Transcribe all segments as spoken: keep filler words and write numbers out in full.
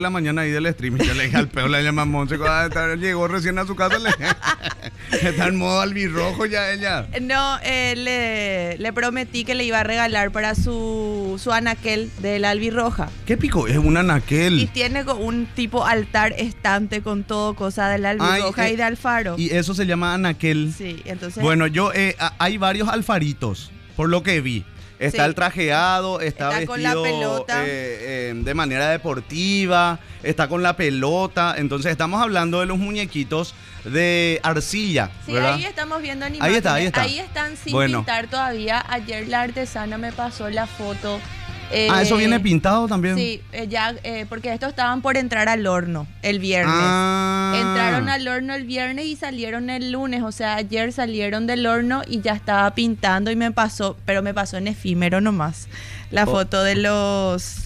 la mañana ahí del streaming, yo le dije al peo, le llama Monse, cuando llegó recién a su casa, le está en modo albirrojo ya ella. No, eh, le, le prometí que le iba a regalar para su, su anaquel de la albirroja. ¿Qué pico? Es un anaquel. Y tiene un tipo altar estante con todo cosa de la albirroja Ay, y de Alfaro. Y eso se llama anaquel. Sí, entonces... Bueno, yo, eh, hay varios alfaritos, por lo que vi. Está sí. el trajeado, está, está vestido con la pelota. Eh, eh, de manera deportiva, está con la pelota. Entonces estamos hablando de los muñequitos de arcilla, Sí, ¿verdad? ahí estamos viendo animales. Ahí está, ahí está. Ahí están sin bueno. pintar todavía. Ayer la artesana me pasó la foto. Eh, ah, ¿eso viene pintado también? Sí, eh, ya, eh, porque estos estaban por entrar al horno el viernes. Ah. Entraron al horno el viernes y salieron el lunes. O sea, ayer salieron del horno y ya estaba pintando y me pasó, pero me pasó en efímero nomás. La oh. foto de los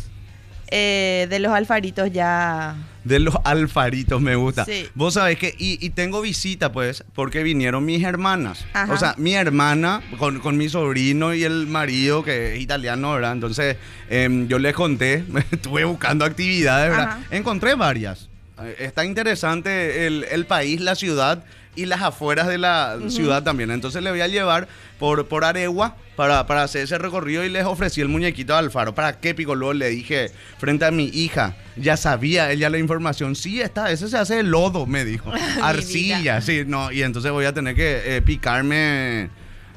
eh, de los alfaritos ya... De los alfaritos, me gusta. Sí. Vos sabés que, y, y tengo visita, pues, porque vinieron mis hermanas. Ajá. O sea, mi hermana con, con mi sobrino y el marido, que es italiano, ¿verdad? Entonces, eh, yo les conté, estuve buscando actividades, ¿verdad? Ajá. Encontré varias. Eh, Está interesante el, el país, la ciudad y las afueras de la uh-huh. ciudad también. Entonces, le voy a llevar por, por Aregua para, para hacer ese recorrido y les ofrecí el muñequito de Alfaro. ¿Para qué, pico? Luego le dije frente a mi hija, ya sabía ella la información. Sí, está, ese se hace de lodo, me dijo. Arcilla, sí, no. Y entonces voy a tener que eh, picarme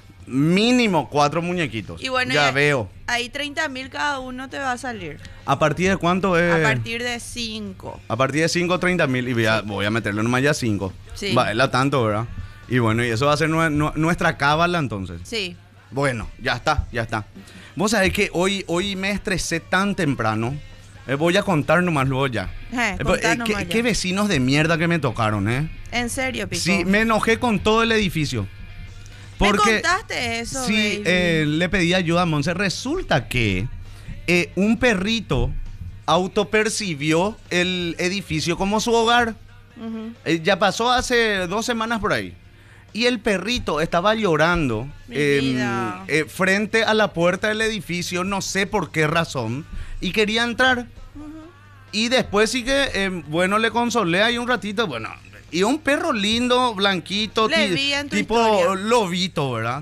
mínimo cuatro muñequitos. Y bueno, ya, ya veo. Ahí treinta mil cada uno te va a salir. ¿A partir de cuánto es? A partir de cinco. A partir de cinco, treinta mil. Y voy a, voy a meterle nomás ya cinco. Sí. Baila tanto, ¿verdad? Y bueno, y eso va a ser nue- nu- nuestra cábala entonces. Sí. Bueno, ya está, ya está. Vos sabés que hoy, hoy me estresé tan temprano. Eh, voy a contar nomás luego ya. Eh, Eh, contá eh, nomás ¿qué, ya. qué vecinos de mierda que me tocaron, ¿eh? ¿En serio, Pico? Sí, me enojé con todo el edificio. Porque, ¿Me contaste eso, sí, baby? eh, le pedí ayuda a Monse. Resulta que eh, un perrito autopercibió el edificio como su hogar. Uh-huh. Eh, ya pasó hace dos semanas por ahí. Y el perrito estaba llorando Mi eh, vida. eh, frente a la puerta del edificio, no sé por qué razón, y quería entrar. Uh-huh. Y después sí que, eh, bueno, le consolé ahí un ratito, bueno, y un perro lindo, blanquito, Le ti- vi en tu tipo historia. lobito, ¿verdad?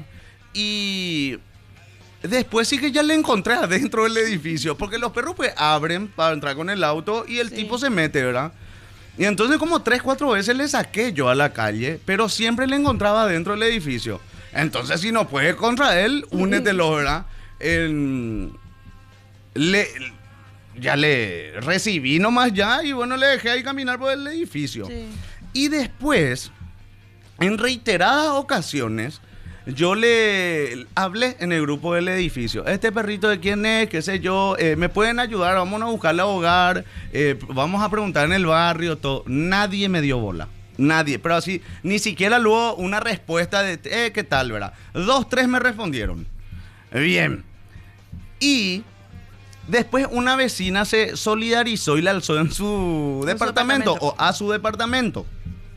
Y después sí que ya le encontré adentro del edificio, porque los perros pues abren para entrar con el auto y el Sí. tipo se mete, ¿verdad? Y entonces como tres, cuatro veces le saqué yo a la calle, pero siempre le encontraba dentro del edificio. Entonces si no puedes contra él, únetelo, ¿verdad? En- le, ya le recibí nomás ya y bueno, le dejé ahí caminar por el edificio. Sí. Y después, en reiteradas ocasiones, yo le hablé en el grupo del edificio. ¿Este perrito de quién es? ¿Qué sé yo? Eh, ¿Me pueden ayudar? Vamos a buscarle a hogar. Eh, vamos a preguntar en el barrio. Todo. Nadie me dio bola. Nadie. Pero así, ni siquiera luego una respuesta de, eh, ¿qué tal, verdad? Dos, tres me respondieron. Bien. Y después una vecina se solidarizó y le alzó en su En su departamento, departamento. o a su departamento.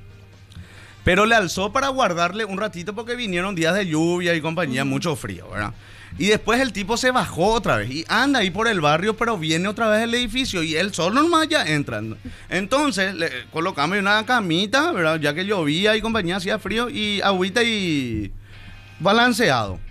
Pero le alzó para guardarle un ratito porque vinieron días de lluvia y compañía, Ujú. mucho frío, ¿verdad? Y después el tipo se bajó otra vez y anda ahí por el barrio, pero viene otra vez el edificio y él solo nomás ya entra. Entonces le colocamos una camita, ¿verdad? Ya que llovía y compañía, hacía frío y agüita y balanceado.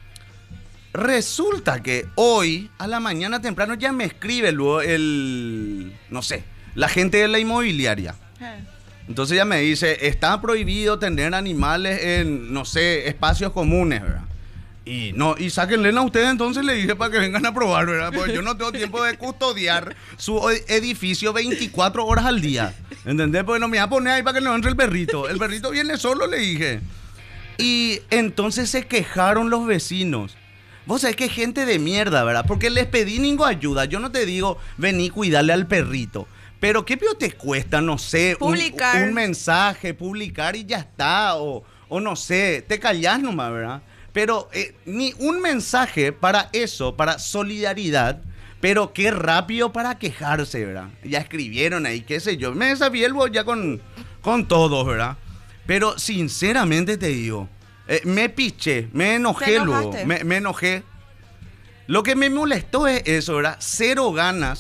Resulta que hoy, a la mañana temprano, ya me escribe luego el, no sé, la gente de la inmobiliaria. Eh. Entonces ella me dice, está prohibido tener animales en, no sé, espacios comunes, ¿verdad? Y no, y sáquenle a ustedes, entonces le dije para que vengan a probar, ¿verdad? Porque yo no tengo tiempo de custodiar su edificio veinticuatro horas al día. ¿Entendés? Porque no me voy a poner ahí para que no entre el perrito. El perrito viene solo, le dije. Y entonces se quejaron los vecinos. Vos sabés que gente de mierda, ¿verdad? Porque les pedí ninguna ayuda. Yo no te digo, vení, cuidarle al perrito. Pero ¿qué pio te cuesta, no sé, un, Publicar. un mensaje, publicar y ya está? O, o no sé, te callás nomás, ¿verdad? Pero eh, ni un mensaje para eso, para solidaridad, pero qué rápido para quejarse, ¿verdad? Ya escribieron ahí, qué sé yo. Me desafié el bo- ya con, con todos, ¿verdad? Pero sinceramente te digo, eh, me piché, me ¿Te enojé luego, enojaste? me, me enojé. Lo que me molestó es eso, ¿verdad? Cero ganas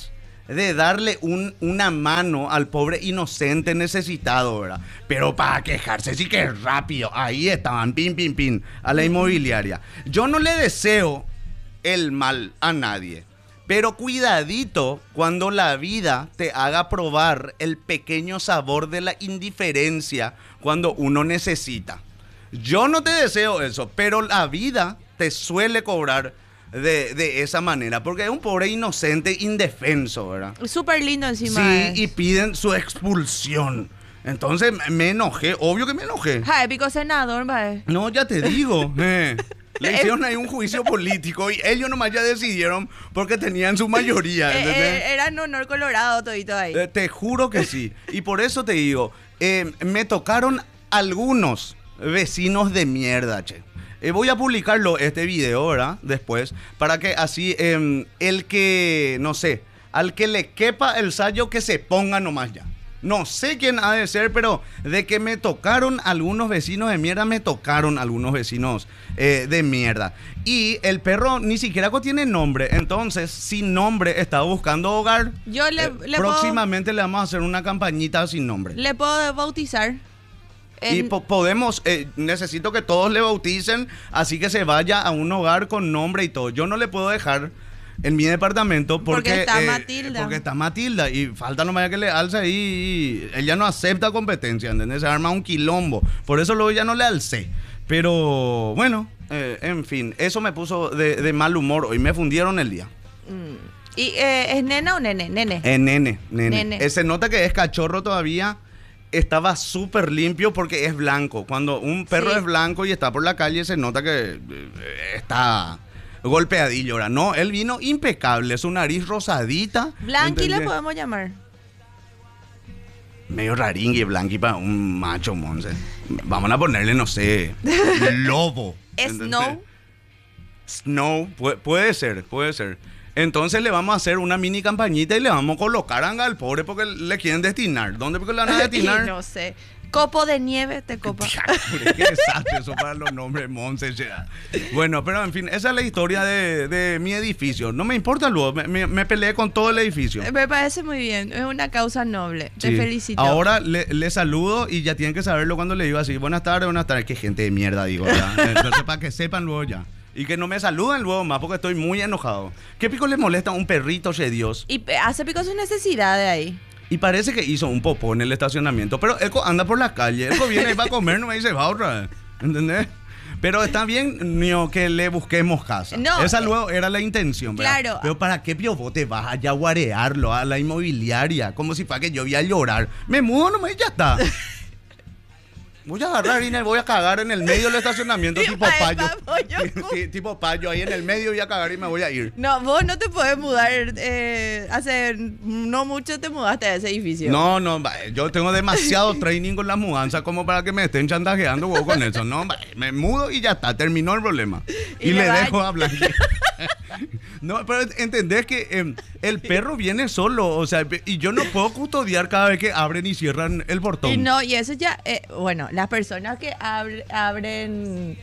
de darle un, una mano al pobre inocente necesitado, ¿verdad? Pero para quejarse sí que es rápido. Ahí estaban, pin, pin, pin, a la inmobiliaria. Yo no le deseo el mal a nadie, pero cuidadito cuando la vida te haga probar el pequeño sabor de la indiferencia cuando uno necesita. Yo no te deseo eso, pero la vida te suele cobrar de, de esa manera, porque es un pobre inocente indefenso, ¿verdad? Súper lindo encima. Sí, es. y piden su expulsión. Entonces me enojé, obvio que me enojé. Ja, épico senador, va. No, ya te digo. eh. Le hicieron ahí un juicio político y ellos nomás ya decidieron porque tenían su mayoría. Eh, ¿entendés? eh, era en honor colorado todito ahí. Eh, te juro que sí. Y por eso te digo, eh, me tocaron algunos vecinos de mierda, che. Eh, voy a publicarlo, este video, ¿verdad? Después, para que así eh, el que, no sé, al que le quepa el sayo que se ponga nomás ya. No sé quién ha de ser, pero de que me tocaron algunos vecinos de mierda, me tocaron algunos vecinos eh, de mierda. Y el perro ni siquiera tiene nombre, entonces sin nombre está buscando hogar. Yo le, Eh, le próximamente le vamos a hacer una campañita sin nombre. puedo, le puedo bautizar. Y En- po- podemos, eh, necesito que todos le bauticen, así que se vaya a un hogar con nombre y todo. Yo no le puedo dejar en mi departamento porque, Porque está eh, Matilda. porque está Matilda y falta nomás ya que le alce ahí y ella no acepta competencia, ¿entendés? Se arma un quilombo. Por eso luego ya no le alcé. Pero bueno, eh, en fin, eso me puso de, de mal humor. Hoy me fundieron el día. Mm. ¿Y eh, es nena o nene? Nene. Eh, nene, nene. Nene. Eh, se nota que es cachorro todavía. Estaba súper limpio porque es blanco. Cuando un perro Sí. es blanco y está por la calle, se nota que eh, está golpeadillo. Ahora, no, él vino impecable. Su nariz rosadita. Blanqui le ¿entendés? podemos llamar. Medio raringui, blanqui para un macho, monse. Vamos a ponerle, no sé, lobo. ¿entendés? Snow. Snow, puede, puede ser, puede ser. Entonces le vamos a hacer una mini campañita y le vamos a colocar anga al pobre porque le quieren destinar. ¿Dónde porque le van a destinar? Y no sé. Copo de nieve te copa. Diablo, qué desastre eso para los nombres Monse. ya. Bueno, pero en fin, esa es la historia de, de mi edificio. No me importa luego, me, me- me peleé con todo el edificio. Me parece muy bien. Es una causa noble. Te Sí. felicito. Ahora le, le saludo y ya tienen que saberlo cuando le digo así, buenas tardes, buenas tardes. Qué gente de mierda, digo, ¿verdad? Entonces, para que sepan luego ya. Y que no me saluden luego más porque estoy muy enojado. ¿Qué pico le molesta a un perrito, che Dios? Y pe- hace pico sus necesidades ahí. Y parece que hizo un popó en el estacionamiento. Pero él co- anda por la calle. Él co viene y va a comer, no me dice, va otra vez. ¿Entendés? Pero está bien, Nio, que le busquemos casa. No, Esa eh, luego era la intención, ¿verdad? claro. Pero ¿para qué pio vos te vas a yaguarearlo a la inmobiliaria? Como si fuera que yo voy a llorar. Me mudo nomás y ya está. Voy a agarrar y me voy a cagar en el medio del estacionamiento tipo Ay, payo. papo, yo- Ti- tipo payo, ahí en el medio voy a cagar y me voy a ir. No, vos no te podés mudar. eh, hace no mucho te mudaste a ese edificio. No, no, va, yo tengo demasiado training con la mudanza como para que me estén chantajeando vos con eso. No, va, me mudo y ya está, terminó el problema. Y, Y le le va- dejo hablar. No, pero entendés que eh, el perro viene solo, o sea, y yo no puedo custodiar cada vez que abren y cierran el portón. Y no, y eso ya, eh, bueno, las personas que abre- abren...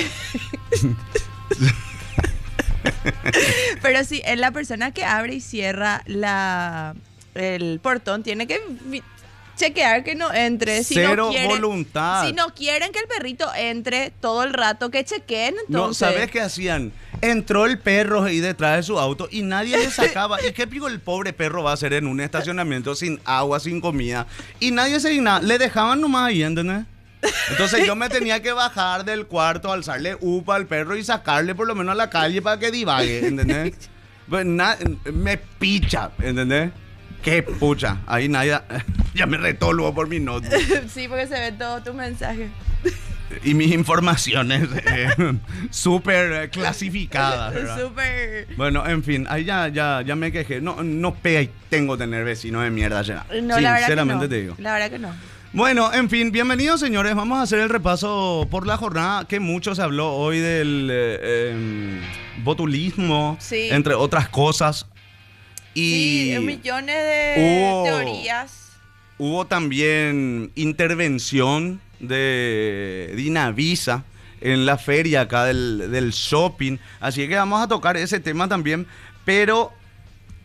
Pero sí, es la persona que abre y cierra la, el portón, tiene que vi- chequear que no entre. Si Cero no quieren, voluntad. Si no quieren que el perrito entre todo el rato, que chequeen, entonces. No, ¿sabes qué hacían? Entró el perro ahí detrás de su auto y nadie le sacaba. ¿Y qué pico el pobre perro va a hacer en un estacionamiento sin agua, sin comida? Y nadie se dignaba. Le dejaban nomás ahí, ¿entendés? Entonces yo me tenía que bajar del cuarto, alzarle upa al perro y sacarle por lo menos a la calle para que divague, ¿entendés? Pues na- me picha, ¿entendés? Qué pucha. Ahí nadie... Ya me retó luego por mi nota. Sí, porque se ve todo tu mensaje. Y mis informaciones eh, súper eh, clasificadas, ¿verdad? Súper. Bueno, en fin, ahí ya, ya, ya me quejé. No, no pega y tengo tener vecinos de mierda ya. No, la verdad que Sinceramente no. te digo. La verdad que no. Bueno, en fin, bienvenidos señores. Vamos a hacer el repaso por la jornada que mucho se habló hoy del eh, em, botulismo, Sí. entre otras cosas. Y Sí, millones de hubo- teorías. hubo también intervención de Dinavisa en la feria acá del, del shopping. Así que vamos a tocar ese tema también. Pero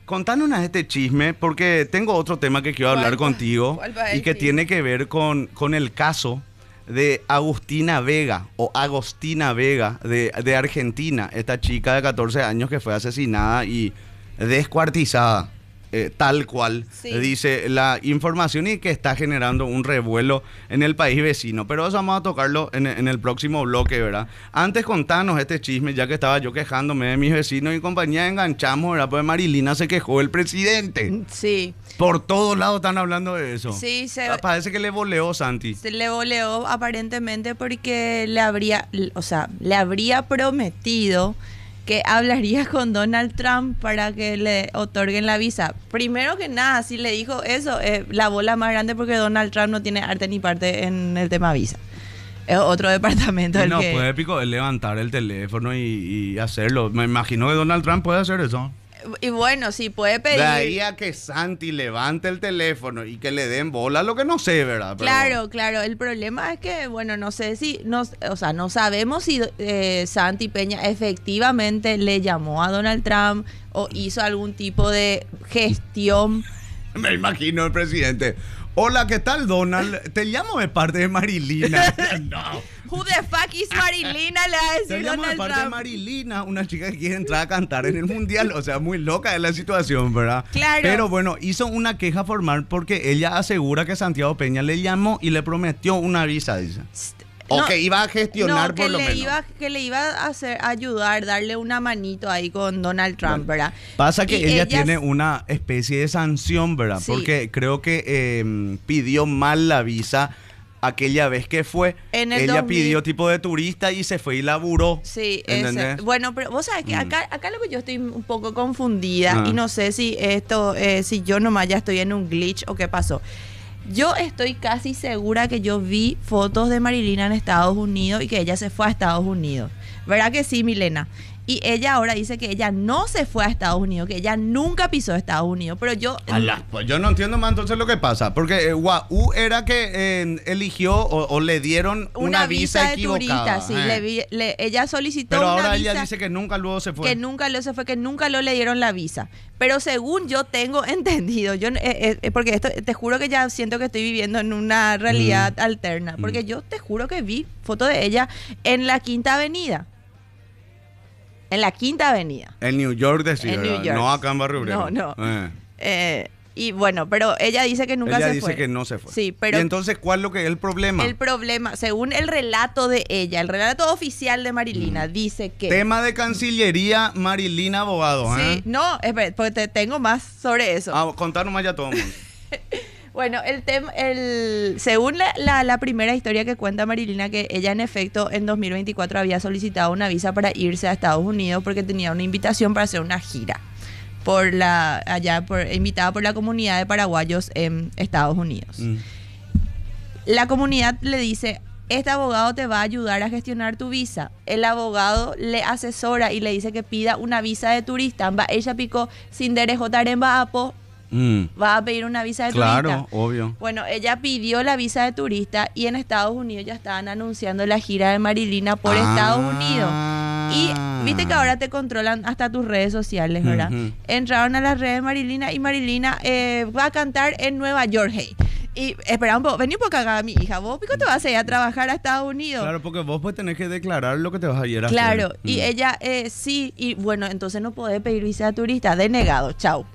Contanos una de este chisme, porque tengo otro tema que quiero hablar ¿Cuál, contigo cuál va a y que decir? tiene que ver con, con el caso de Agustina Vega o Agostina Vega de, de Argentina, esta chica de catorce años que fue asesinada y descuartizada, eh, tal cual Sí. dice la información y que está generando un revuelo en el país vecino. Pero eso vamos a tocarlo en, en el próximo bloque, ¿verdad? Antes contanos este chisme, ya que estaba yo quejándome de mis vecinos y compañía, enganchamos, ¿verdad? Pues Marilina se quejó del presidente. Sí, Por todos lados están hablando de eso. Sí, se- Ah, Parece que le voleó Santi. se le voleó aparentemente porque le habría, o sea, le habría prometido que hablaría con Donald Trump para que le otorguen la visa. Primero que nada, si le dijo eso, eh, la bola más grande porque Donald Trump no tiene arte ni parte en el tema visa. Es otro departamento Y el no, que... fue épico el levantar el teléfono y, y hacerlo. Me imagino que Donald Trump puede hacer eso. Y bueno, sí, puede pedir... De ahí a que Santi levante el teléfono y que le den bola, lo que no sé, ¿verdad? Pero- Claro, claro. El problema es que, bueno, no sé si, no, o sea, no sabemos si eh, Santi Peña efectivamente le llamó a Donald Trump o hizo algún tipo de gestión. Me imagino el presidente. Hola, ¿qué tal, Donald? Te llamo de parte de Marilina. No. Who the fuck is Marilina? Le va a Te decir llamo de Donald parte de Trump. Marilina, una chica que quiere entrar a cantar en el mundial. O sea, muy loca es la situación, ¿verdad? Claro. Pero bueno, hizo una queja formal porque ella asegura que Santiago Peña le llamó y le prometió una visa, dice. O No, que iba a gestionar no, que por lo le menos. Iba, que le iba a hacer ayudar, darle una manito ahí con Donald Trump, Bueno, ¿verdad? Pasa que Y ella ellas- tiene una especie de sanción, ¿verdad? Sí. Porque creo que eh, pidió mal la visa aquella vez que fue. En el ella dos mil. pidió tipo de turista y se fue y laburó. Sí, ¿entendés? ese. Bueno, pero vos sabés que Mm. acá, acá lo que yo estoy un poco confundida Ah. y no sé si esto, eh, si yo nomás ya estoy en un glitch o qué pasó. Yo estoy casi segura que yo vi fotos de Marilina en Estados Unidos y que ella se fue a Estados Unidos. ¿Verdad que sí, Milena? Y ella ahora dice que ella no se fue a Estados Unidos, que ella nunca pisó Estados Unidos. Pero yo... Alá, pues yo no entiendo más entonces lo que pasa. Porque eh, Guau era que eh, eligió o, o le dieron una, visa, de equivocada. turista, sí. eh. Le vi- le- ella solicitó Pero una ahora visa ella dice que nunca luego se fue. que nunca lo se fue, que nunca lo le dieron la visa. Pero según yo tengo entendido, yo no- eh, eh, porque esto te juro que ya siento que estoy viviendo en una realidad Mm. alterna, porque Mm. yo te juro que vi foto de ella en la Quinta Avenida. En la Quinta Avenida. En New York decía, En New ¿verdad? York. No acá en Barrio Obrero. No, no. Eh. Eh, y bueno, pero ella dice que nunca Ella se dice fue. que no se fue. Sí, pero ¿Y entonces cuál es lo que es el problema? el problema, según el relato de ella, el relato oficial de Marilina, Mm. dice que... Tema de Cancillería, Marilina Abogado, ¿eh? Sí, no, espera, porque te tengo más sobre eso. Ah, contanos más ya todo el mundo. Bueno, el tema, el, según la, la, la primera historia que cuenta Marilina, que ella en efecto en dos mil veinticuatro había solicitado una visa para irse a Estados Unidos porque tenía una invitación para hacer una gira por la allá por invitada por la comunidad de paraguayos en Estados Unidos. Mm. La comunidad le dice, este abogado te va a ayudar a gestionar tu visa. El abogado le asesora y le dice que pida una visa de turista. Va- Ella picó sin derechotar en Baapo, Mm. va a pedir una visa de Claro, turista. obvio. Bueno, ella pidió la visa de turista y en Estados Unidos ya estaban anunciando la gira de Marilina por Ah. Estados Unidos. Y viste que ahora te controlan hasta tus redes sociales, ¿verdad? Ujú. Entraron a las redes de Marilina y Marilina eh, va a cantar en Nueva York, hey. Y espera un poco, vení por acá, mi hija. ¿Vos pico te vas a ir a trabajar a Estados Unidos? Claro, porque vos pues tenés que declarar lo que te vas a ir a Claro, hacer. y Mm. ella eh, sí, y bueno, entonces no podés pedir visa de turista, denegado, chau.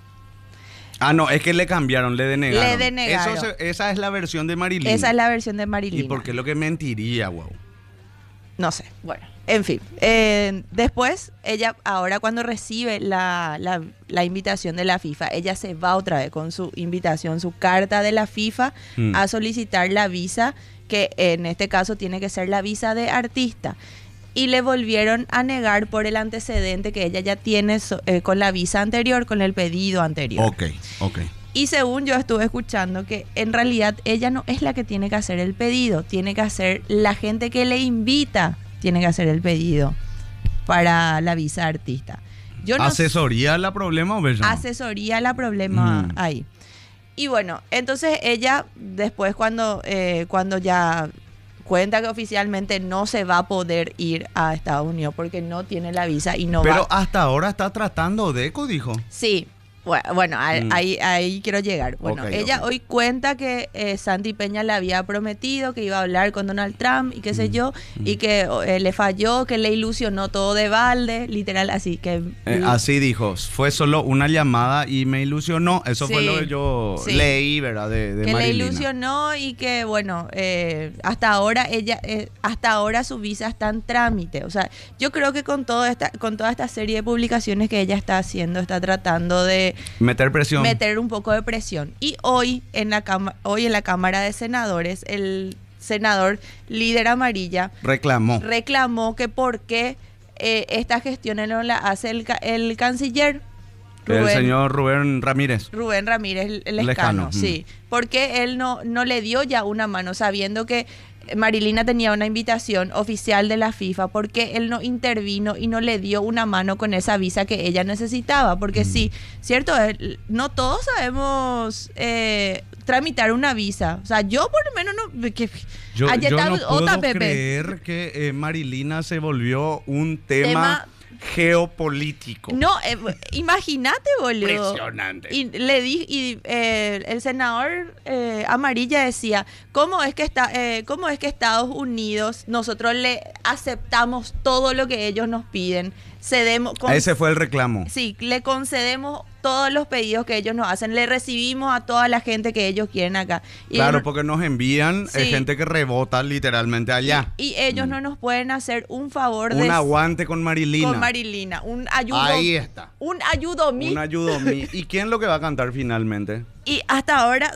Ah, no, es que le cambiaron, le denegaron. Le denegaron. Eso se- esa es la versión de Marilina. Esa es la versión de Marilina. ¿Y por qué lo que mentiría, wow? No sé, bueno, en fin. Eh, después, ella, ahora cuando recibe la, la, la invitación de la FIFA, ella se va otra vez con su invitación, su carta de la FIFA, Mm. a solicitar la visa, que en este caso tiene que ser la visa de artista. Y le volvieron a negar por el antecedente que ella ya tiene so- eh, con la visa anterior, con el pedido anterior. Ok, ok. Y según yo estuve escuchando que en realidad ella no es la que tiene que hacer el pedido, tiene que hacer la gente que le invita, tiene que hacer el pedido para la visa artista. Yo no ¿Asesoría la problema o ves? asesoría la problema Mm. ahí. Y bueno, entonces ella después cuando, eh, cuando ya cuenta que oficialmente no se va a poder ir a Estados Unidos porque no tiene la visa y no Pero va. hasta ahora está tratando Deco, dijo. Sí, Bueno, bueno, a- Mm. ahí, ahí quiero llegar. Bueno, Ok, ella ok. hoy cuenta que eh, Santi Peña le había prometido que iba a hablar con Donald Trump y qué sé Mm, yo, mm. y que eh, le falló, que le ilusionó todo de balde, literal así, que... Eh, así dijo, fue solo una llamada y me ilusionó. Eso fue Sí, lo que yo sí. leí, ¿verdad? De, de que le Marilina. ilusionó y que bueno eh, hasta ahora ella eh, hasta ahora su visa está en trámite. O sea, yo creo que con todo esta con toda esta serie de publicaciones que ella está haciendo, está tratando de Meter presión. meter un poco de presión. Y hoy en la cama, hoy en la Cámara de Senadores el senador líder amarilla Reclamó. reclamó que por qué eh, esta gestión no la hace el, ca- el canciller El Rubén- señor Rubén Ramírez. Rubén Ramírez el- el Lescano, Lescano, mm. sí. Porque él no, no le dio ya una mano, sabiendo que Marilina tenía una invitación oficial de la FIFA, porque él no intervino y no le dio una mano con esa visa que ella necesitaba. Porque Mm. sí, cierto, él- no todos sabemos eh, tramitar una visa. O sea, yo por lo menos no... Que, Yo, allá yo está no otra, puedo Pepe. creer que eh, Marilina se volvió un tema, Tema- geopolítico. No, eh, imagínate, boludo. Impresionante. Y le di, y eh, el senador eh, Amarilla decía, ¿cómo es que está, eh, cómo es que Estados Unidos nosotros le aceptamos todo lo que ellos nos piden, cedemos, con- Ese fue el reclamo. sí, le concedemos todos los pedidos que ellos nos hacen, le recibimos a toda la gente que ellos quieren acá. Y Claro, ellos no- porque nos envían eh, Sí. gente que rebota literalmente allá. y ellos Mm. no nos pueden hacer un favor de Un aguante con Marilina. con Marilina, un ayudo, Ahí está. un ayudo Un ayudo a mí. ¿Y quién es lo que va a cantar finalmente? Y hasta ahora,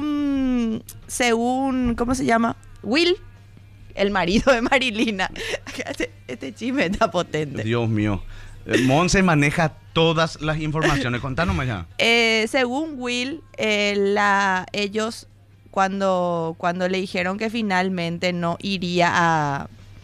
según, según, ¿cómo se llama? Will, el marido de Marilina. Este, este chisme está potente. Dios mío. Eh, Monse maneja todas las informaciones. Contanos ya. Eh, según Will, eh, la, ellos cuando, cuando le dijeron que finalmente no iría a,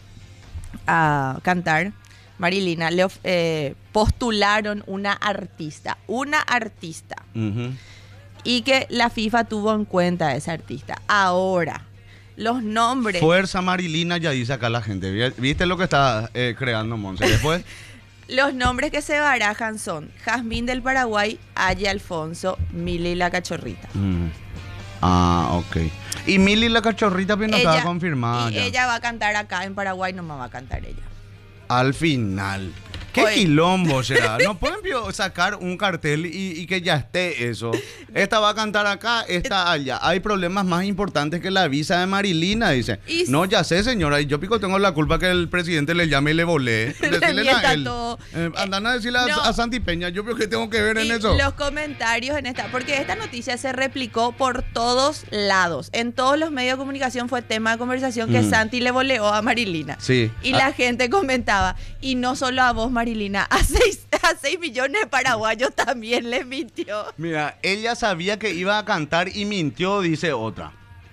a cantar, Marilina, le of- eh, postularon una artista, una artista. Ujú. Y que la FIFA tuvo en cuenta a esa artista. Ahora, los nombres... Fuerza Marilina, ya dice acá la gente. ¿Vi- ¿Viste lo que está eh, creando Monse? Después, Los nombres que se barajan son Jazmín del Paraguay, Aya Alfonso, Mili la Cachorrita. mm. Ah, ok. Y Mili la cachorrita pero no estaba confirmada y ya. ella va a cantar acá en Paraguay, no me va a cantar ella. Al final. ¿Qué Oye. quilombo será? ¿No pueden pio- sacar un cartel y, y que ya esté eso? Esta va a cantar acá, esta allá. Hay problemas más importantes que la visa de Marilina, dice. Y- No, ya sé, señora. y Yo pico tengo la culpa que el presidente le llame y le volé. Le Decirle mienta a él. todo. Eh, andan a decirle a, No. a Santi Peña. Yo creo que tengo que ver en Y eso. los comentarios en esta, porque esta noticia se replicó por todos lados. En todos los medios de comunicación fue tema de conversación que Mm. Santi le voleó a Marilina. Sí. Y Ah, la gente comentaba, y no solo a vos, Marilina, a seis, a seis millones de paraguayos también les mintió. Mira, ella sabía que iba a cantar y mintió, dice otra.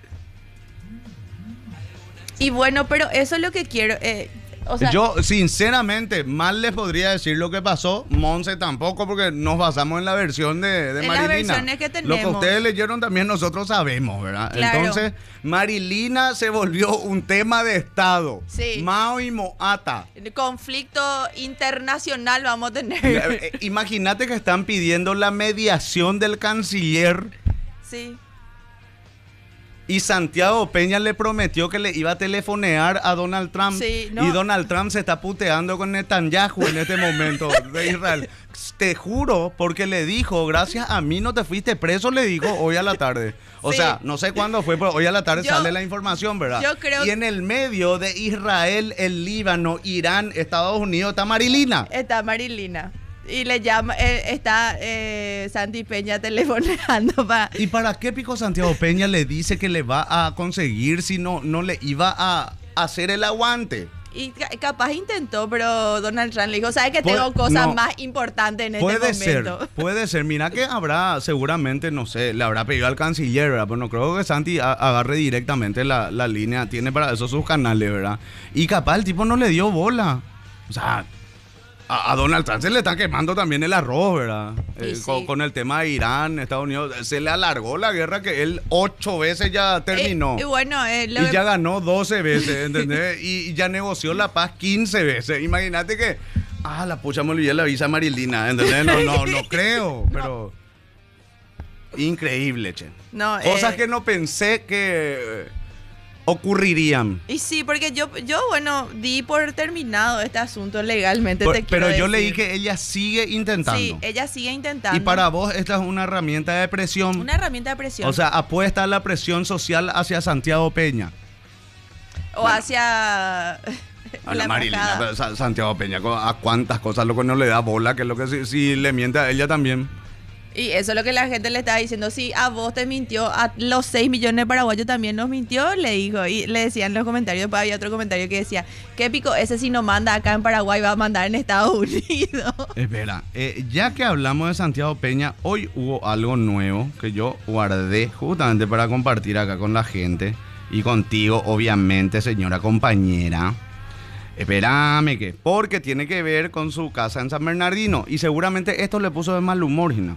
Y bueno, pero eso es lo que quiero. eh, o sea, Yo, sinceramente, mal les podría decir lo que pasó. Monse tampoco, porque nos basamos en la versión de, de En las Marilina. versiones que Lo que tenemos. ustedes leyeron también nosotros sabemos, ¿verdad? Claro. Entonces, Marilina se volvió un tema de Estado. Sí. Mao y Moata. el conflicto internacional vamos a tener. Eh, eh, Imagínate que están pidiendo la mediación del canciller Sí. y Santiago Peña le prometió que le iba a telefonear a Donald Trump. Sí, no. Y Donald Trump se está puteando con Netanyahu en este momento de Israel. Te juro, porque le dijo, gracias a mí no te fuiste preso, le dijo hoy a la tarde. O Sí. sea, no sé cuándo fue, pero hoy a la tarde Yo- sale la información, ¿verdad? yo creo- Y en el medio de Israel, el Líbano, Irán, Estados Unidos, está Marilina. Está Marilina. Y le llama, eh, está eh, Santi Peña telefoneando para... ¿Y para qué Pico Santiago Peña le dice que le va a conseguir si no, no le iba a hacer el aguante? Y ca- capaz intentó, pero Donald Trump le dijo, ¿sabes que Puede- tengo cosas no. más importantes en Puede este ser, momento? puede ser. Mira que habrá, seguramente, no sé, le habrá pedido al canciller, ¿verdad? Pero no creo que Santi a- agarre directamente la, la línea. Tiene para eso sus canales, ¿verdad? Y capaz el tipo no le dio bola. O sea, a, a Donald Trump se le está quemando también el arroz, ¿verdad? Y Eh, sí. con, con el tema de Irán, Estados Unidos. Se le alargó la guerra que él ocho veces ya terminó. Eh, y bueno, eh, lo Y que- ya ganó doce veces, ¿entendés? y, y ya negoció la paz quince veces. Imagínate que, ah, la pucha me olvidé la visa Marilina, ¿entendés? No, no, no creo, pero... Increíble, che. No, Cosas eh, que no pensé que ocurrirían. Y sí, porque yo, yo, bueno, di por terminado este asunto legalmente. Por- te quiero pero yo decir. leí que ella sigue intentando. Sí, ella sigue intentando. Y para vos esta es una herramienta de presión. Una herramienta de presión. O sea, apuesta a la presión social hacia Santiago Peña. o bueno. hacia A la la Marilina, embajada. pero Sa- Santiago Peña, a cuántas cosas lo que no le da bola, que es lo que si, si le miente a ella también. Y eso es lo que la gente le está diciendo. Si a vos te mintió, a los seis millones de paraguayos también nos mintió, le dijo. Y le decían en los comentarios, después había otro comentario que decía, qué pico, ese si no manda acá en Paraguay va a mandar en Estados Unidos. Espera, eh, ya que hablamos de Santiago Peña, hoy hubo algo nuevo que yo guardé justamente para compartir acá con la gente y contigo, obviamente, señora compañera. Espérame que, porque tiene que ver con su casa en San Bernardino y seguramente esto le puso de mal humor, Gina,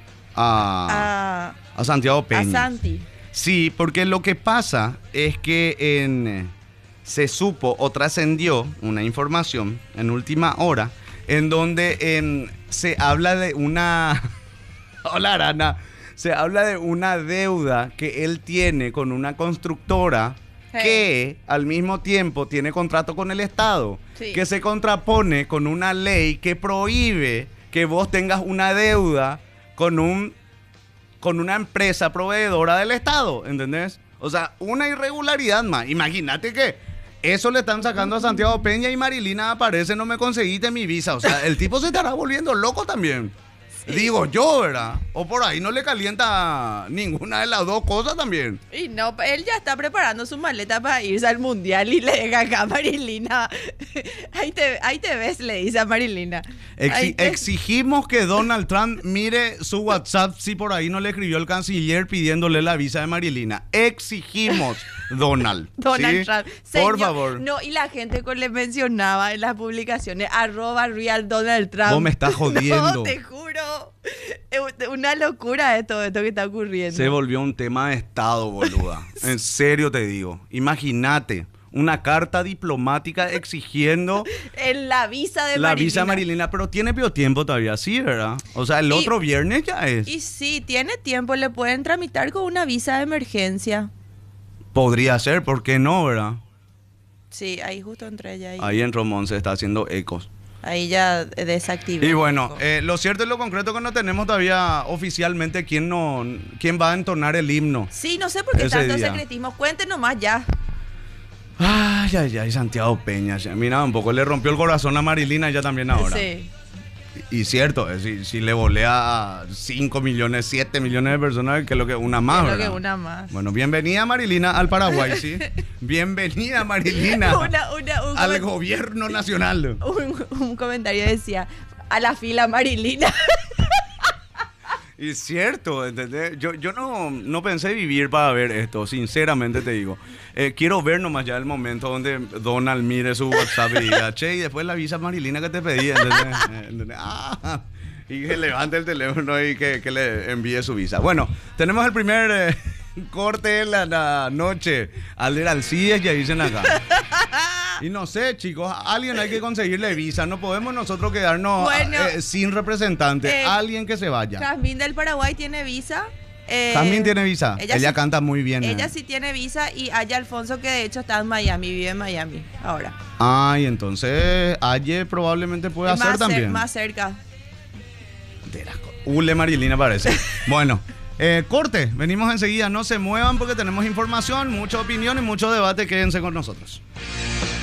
a, A, a Santiago a Peña. Santi. Sí, porque lo que pasa es que en, se supo o trascendió una información en última hora en donde en, se habla de una... Hola, Arana. Se habla de una deuda que él tiene con una constructora Hey. que al mismo tiempo tiene contrato con el Estado, Sí. que se contrapone con una ley que prohíbe que vos tengas una deuda con un con una empresa proveedora del Estado, ¿entendés? O sea, una irregularidad más. Imagínate que eso le están sacando a Santiago Peña y Marilina aparece, no me conseguiste mi visa. O sea, el tipo se estará volviendo loco también. Sí. Digo yo, ¿verdad? O por ahí no le calienta ninguna de las dos cosas también. Y no, él ya está preparando su maleta para irse al mundial y le deja acá a Marilina. Ahí te, ahí te ves, le dice a Marilina. Exi te... Exigimos que Donald Trump mire su WhatsApp si por ahí no le escribió el canciller pidiéndole la visa de Marilina. Exigimos, Donald. Donald ¿sí? Trump. Por Señor, favor. No, y la gente que le mencionaba en las publicaciones, arroba real Donald Trump. Vos me estás jodiendo. No, te juro. Es una locura esto, esto que está ocurriendo. Se volvió un tema de Estado, boluda. En serio te digo. Imagínate. Una carta diplomática exigiendo en la visa de la Marilina. visa Marilina, pero tiene peor tiempo todavía, sí, ¿verdad? O sea, el y, otro viernes ya es. Y sí, tiene tiempo, le pueden tramitar con una visa de emergencia. Podría ser, ¿por qué no, verdad? Sí, ahí justo entre ella. Ahí, ahí en Romón se está haciendo ecos. Ahí ya desactivó. Y bueno, eh, lo cierto y lo concreto que no tenemos todavía oficialmente quién, no, quién va a entonar el himno. Sí, no sé por qué tanto día. secretismo. Cuéntenos más ya. Ay, ay, ay, Santiago Peña. Mira, un poco le rompió el corazón a Marilina ya también ahora. Sí. Y, y cierto, eh, si, si le volea a cinco millones, siete millones de personas, que es lo que una más, que ¿verdad? Lo que una más. Bueno, bienvenida Marilina al Paraguay, ¿sí? Bienvenida Marilina una, una, un al gobierno nacional. Un, un comentario decía, a la fila Marilina. Y cierto, ¿entendés? Yo, yo no, no pensé vivir para ver esto, sinceramente te digo. Eh, quiero ver nomás ya el momento donde Donald mire su WhatsApp y diga, che, y después la visa Marilina que te pedí, ¿entendés? ¿entendés? Ah, y que levante el teléfono y que, que le envíe su visa. Bueno, tenemos el primer eh, corte de la, la noche. Alder Alcides ya dicen acá. Y no sé, chicos, a alguien hay que conseguirle visa. No podemos nosotros quedarnos bueno, eh, sin representante. Eh, alguien que se vaya. Jazmín del Paraguay tiene visa. Eh, Jazmín tiene visa. Ella, ella sí, canta muy bien. Ella eh. sí tiene visa. Y Aya Alfonso, que de hecho está en Miami, vive en Miami ahora. Ah, y entonces Aye probablemente puede hacer más también. Cer más cerca. De la Ule Marilina parece. Bueno. Eh, corte, venimos enseguida, no se muevan porque tenemos información, mucha opinión y mucho debate, quédense con nosotros.